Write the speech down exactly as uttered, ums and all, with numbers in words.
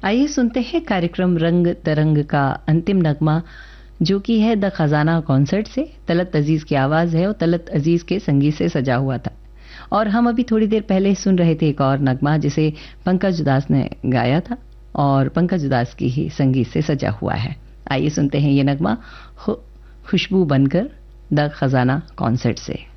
आइए सुनते हैं कार्यक्रम रंग तरंग का अंतिम नगमा, जो कि है द खजाना कॉन्सर्ट से। तलत अजीज की आवाज है और तलत अजीज के संगीत से सजा हुआ था। और हम अभी थोड़ी देर पहले सुन रहे थे एक और नगमा जिसे पंकज उदास ने गाया था और पंकज उदास की ही संगीत से सजा हुआ है। आइए सुनते हैं ये नगमा खुशबू बनकर द खजाना कॉन्सर्ट से।